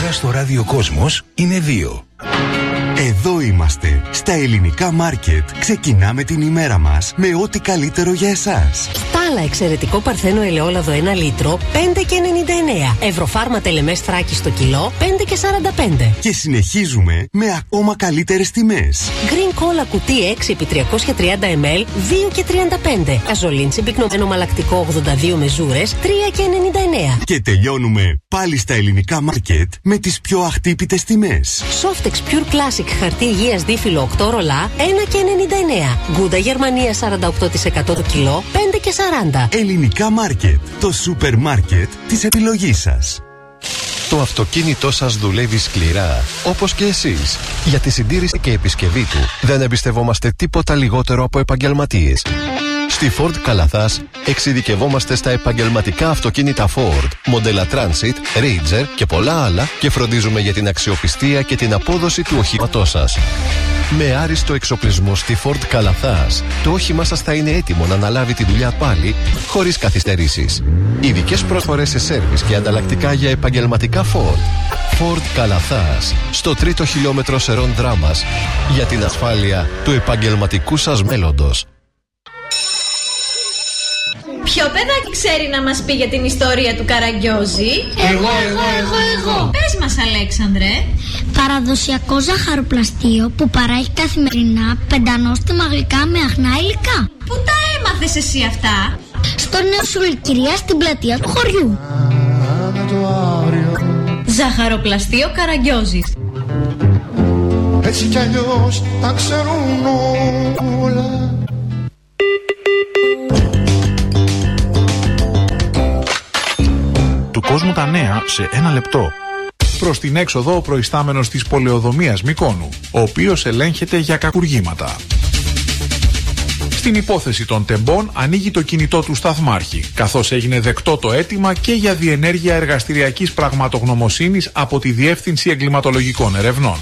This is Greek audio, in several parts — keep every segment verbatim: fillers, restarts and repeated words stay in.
Τώρα στο ράδιο Κόσμος είναι δύο. Εδώ είμαστε, στα ελληνικά μάρκετ. Ξεκινάμε την ημέρα μας με ό,τι καλύτερο για εσάς. Στάλα εξαιρετικό παρθένο ελαιόλαδο ένα λίτρο, πέντε και ενενήντα εννέα. Ευρωφάρμα τελεμές Θράκη στο κιλό, πέντε και σαράντα πέντε. Και συνεχίζουμε με ακόμα καλύτερες τιμές. Green Cola κουτί έξι επί τριακόσια τριάντα μιλιλίτρα, δύο και τριάντα πέντε. Καζολίν συμπυκνωμένο μαλακτικό ογδόντα δύο μεζούρες, τρία και ενενήντα εννέα. Και τελειώνουμε πάλι στα ελληνικά μάρκετ με τις πιο αχτύπητες τιμές. Softex Pure Classic χαρτί υγείας δίφυλλο οκτώ ρολά, ένα και ενενήντα εννέα. Γκούντα Γερμανία σαράντα οκτώ τοις εκατό το κιλό, πέντε και σαράντα. Ελληνικά μάρκετ, το σούπερ μάρκετ της επιλογής σας. Το αυτοκίνητό σας δουλεύει σκληρά, όπως και εσείς. Για τη συντήρηση και επισκευή του δεν εμπιστευόμαστε τίποτα λιγότερο από επαγγελματίες. Στη Ford Καλαθάς εξειδικευόμαστε στα επαγγελματικά αυτοκίνητα Ford, μοντέλα Transit, Ranger και πολλά άλλα και φροντίζουμε για την αξιοπιστία και την απόδοση του οχήματός σας. Με άριστο εξοπλισμό στη Ford Καλαθάς, το όχημά σας θα είναι έτοιμο να αναλάβει τη δουλειά πάλι, χωρίς καθυστερήσεις. Ειδικές προσφορές σε σέρβις και ανταλλακτικά για επαγγελματικά Ford. Ford Καλαθάς, στο τρίτο χιλιόμετρο Σερών Δράμας, για την ασφάλεια του επαγγελματικού σας μέλλοντος. Ποιο παιδάκι ξέρει να μας πει για την ιστορία του Καραγκιόζη? Εγώ, εγώ, εγώ, εγώ. Πες μας, Αλέξανδρε. Παραδοσιακό ζαχαροπλαστείο που παράγει καθημερινά πεντανόστιμα γλυκά με αχνά υλικά. Πού τα έμαθες εσύ αυτά? Στο νέο Σουλικυρία στην πλατεία του χωριού. Ζαχαροπλαστείο Καραγκιόζης. Έτσι κι αλλιώς τα ξέρουν όλα. Του κόσμου τα νέα σε ένα λεπτό. Προς την έξοδο ο προϊστάμενος της πολεοδομίας Μυκόνου, ο οποίος ελέγχεται για κακουργήματα. Στην υπόθεση των τεμπών ανοίγει το κινητό του σταθμάρχη, καθώς έγινε δεκτό το αίτημα και για διενέργεια εργαστηριακής πραγματογνωμοσύνης από τη Διεύθυνση Εγκληματολογικών Ερευνών.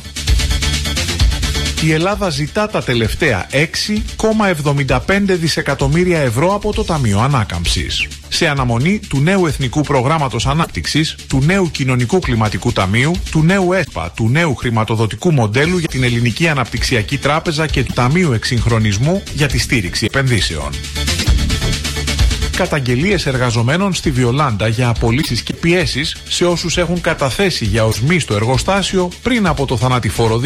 Η Ελλάδα ζητά τα τελευταία έξι κόμμα εβδομήντα πέντε δισεκατομμύρια ευρώ από το Ταμείο Ανάκαμψης, σε αναμονή του νέου Εθνικού Προγράμματος Ανάπτυξης, του νέου Κοινωνικού Κλιματικού Ταμείου, του νέου ΕΣΠΑ, του νέου χρηματοδοτικού μοντέλου για την Ελληνική Αναπτυξιακή Τράπεζα και του Ταμείου Εξυγχρονισμού για τη στήριξη επενδύσεων. Καταγγελίες εργαζομένων στη Βιολάντα για απολύσεις και πιέσεις σε όσους έχουν καταθέσει για οσμή στο εργοστάσιο πριν από το θανατηφόρο